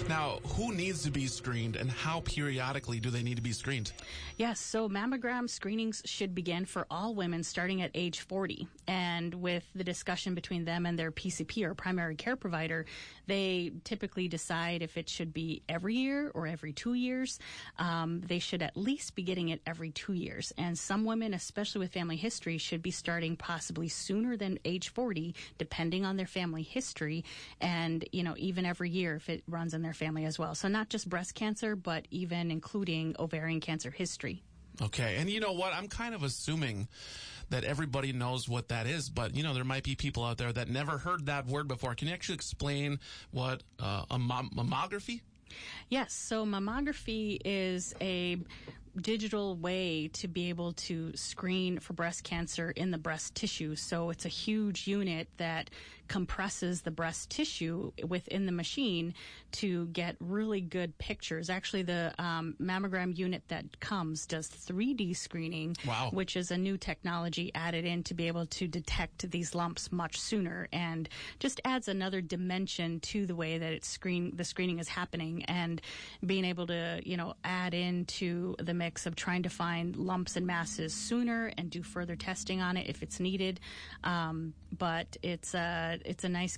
Now, who needs to be screened, and how periodically do they need to be screened? Yes, so mammogram screenings should begin for all women starting at age 40. And with the discussion between them and their PCP or primary care provider, they typically decide if it should be every year or every 2 years. They should at least be getting it every 2 years. And some women, especially with family history, should be starting possibly sooner than age 40, depending on their family history, and, even every year if it runs in their family as well. So not just breast cancer, but even including ovarian cancer history. Okay. And you know what? I'm kind of assuming that everybody knows what that is, but, there might be people out there that never heard that word before. Can you actually explain what a mammography? Yes. So mammography is a digital way to be able to screen for breast cancer in the breast tissue. So it's a huge unit that compresses the breast tissue within the machine to get really good pictures. Actually, the mammogram unit that comes does 3D screening, wow, which is a new technology added in to be able to detect these lumps much sooner, and just adds another dimension to the way that the screening is happening, and being able to, add into the mix of trying to find lumps and masses sooner and do further testing on it if it's needed. But it's a nice